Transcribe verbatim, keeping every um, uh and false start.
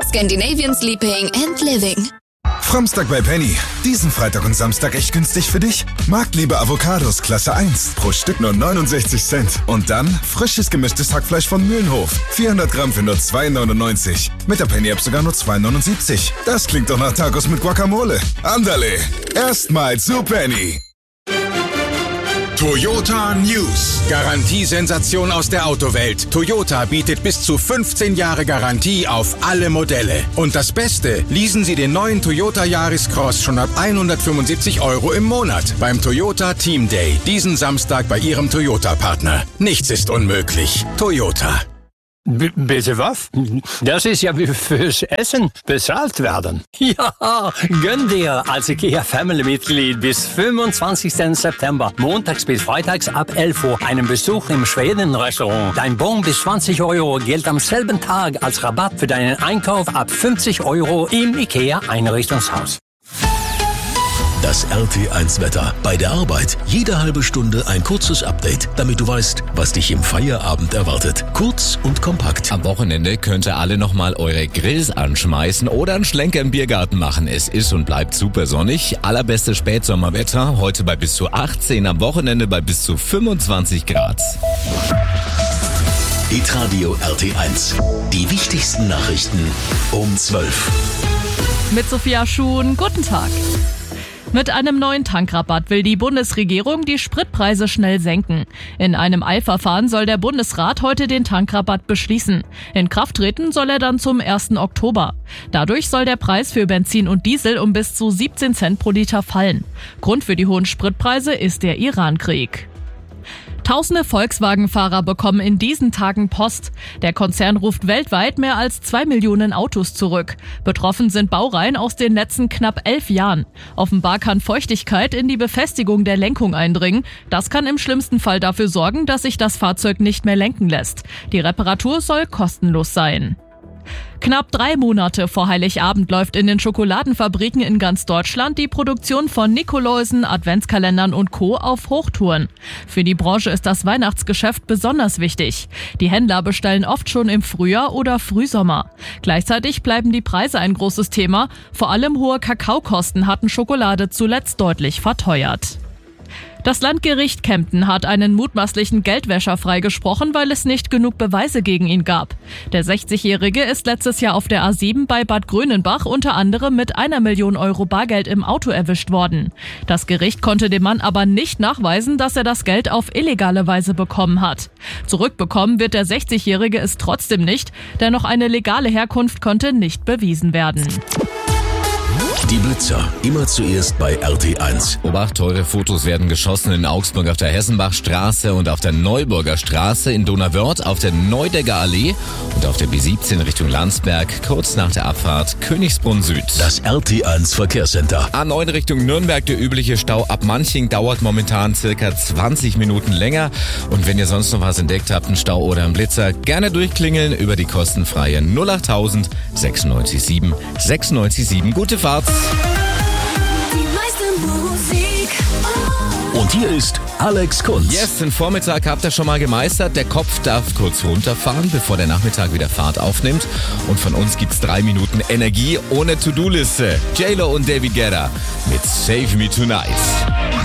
Scandinavian Sleeping and Living. Framstag bei Penny. Diesen Freitag und Samstag echt günstig für dich. Marktliebe Avocados Klasse eins. Pro Stück nur neunundsechzig Cent. Und dann frisches gemischtes Hackfleisch von Mühlenhof. vierhundert Gramm für nur zwei neunundneunzig. Mit der Penny-App sogar nur zwei neunundsiebzig. Das klingt doch nach Tacos mit Guacamole. Andale. Erstmals zu Penny. Toyota News. Garantiesensation aus der Autowelt. Toyota bietet bis zu fünfzehn Jahre Garantie auf alle Modelle. Und das Beste, leasen Sie den neuen Toyota Yaris Cross schon ab hundertfünfundsiebzig Euro im Monat beim Toyota Team Day. Diesen Samstag bei Ihrem Toyota-Partner. Nichts ist unmöglich. Toyota. B- bitte was? Das ist ja wie fürs Essen bezahlt werden. Ja, gönn dir als IKEA Family-Mitglied bis fünfundzwanzigsten September, montags bis freitags ab elf Uhr, einen Besuch im Schweden-Restaurant. Dein Bon bis zwanzig Euro gilt am selben Tag als Rabatt für deinen Einkauf ab fünfzig Euro im IKEA-Einrichtungshaus. Das R T eins Wetter. Bei der Arbeit jede halbe Stunde ein kurzes Update, damit du weißt, was dich im Feierabend erwartet. Kurz und kompakt. Am Wochenende könnt ihr alle nochmal eure Grills anschmeißen oder einen Schlenker im Biergarten machen. Es ist und bleibt super sonnig. Allerbestes Spätsommerwetter. Heute bei bis zu achtzehn, am Wochenende bei bis zu fünfundzwanzig Grad. Hitradio R T eins. Die wichtigsten Nachrichten um zwölf. Mit Sophia Schuhn, guten Tag. Mit einem neuen Tankrabatt will die Bundesregierung die Spritpreise schnell senken. In einem Eilverfahren soll der Bundesrat heute den Tankrabatt beschließen. In Kraft treten soll er dann zum ersten Oktober. Dadurch soll der Preis für Benzin und Diesel um bis zu siebzehn Cent pro Liter fallen. Grund für die hohen Spritpreise ist der Iran-Krieg. Tausende Volkswagen-Fahrer bekommen in diesen Tagen Post. Der Konzern ruft weltweit mehr als zwei Millionen Autos zurück. Betroffen sind Baureihen aus den letzten knapp elf Jahren. Offenbar kann Feuchtigkeit in die Befestigung der Lenkung eindringen. Das kann im schlimmsten Fall dafür sorgen, dass sich das Fahrzeug nicht mehr lenken lässt. Die Reparatur soll kostenlos sein. Knapp drei Monate vor Heiligabend läuft in den Schokoladenfabriken in ganz Deutschland die Produktion von Nikoläusen, Adventskalendern und Co. auf Hochtouren. Für die Branche ist das Weihnachtsgeschäft besonders wichtig. Die Händler bestellen oft schon im Frühjahr oder Frühsommer. Gleichzeitig bleiben die Preise ein großes Thema. Vor allem hohe Kakaokosten hatten Schokolade zuletzt deutlich verteuert. Das Landgericht Kempten hat einen mutmaßlichen Geldwäscher freigesprochen, weil es nicht genug Beweise gegen ihn gab. Der sechzigjährige ist letztes Jahr auf der A sieben bei Bad Grönenbach unter anderem mit einer Million Euro Bargeld im Auto erwischt worden. Das Gericht konnte dem Mann aber nicht nachweisen, dass er das Geld auf illegale Weise bekommen hat. Zurückbekommen wird der sechzigjährige es trotzdem nicht, denn noch eine legale Herkunft konnte nicht bewiesen werden. Die Blitzer, immer zuerst bei R T eins. Obacht, teure Fotos werden geschossen in Augsburg auf der Hessenbachstraße und auf der Neuburger Straße, in Donauwörth auf der Neudecker Allee und auf der B siebzehn Richtung Landsberg, kurz nach der Abfahrt Königsbrunn Süd. Das R T eins Verkehrscenter. A neun Richtung Nürnberg, der übliche Stau ab Manching dauert momentan circa zwanzig Minuten länger. Und wenn ihr sonst noch was entdeckt habt, einen Stau oder einen Blitzer, gerne durchklingeln über die kostenfreie null acht null null neun sechs sieben sechs neun sieben. Gute Fahrt! Die meiste Musik. Und hier ist Alex Kunz. Yes, den Vormittag habt ihr schon mal gemeistert. Der Kopf darf kurz runterfahren, bevor der Nachmittag wieder Fahrt aufnimmt. Und von uns gibt's drei Minuten Energie ohne To-Do-Liste. J-Lo und David Guetta mit Save Me Tonight.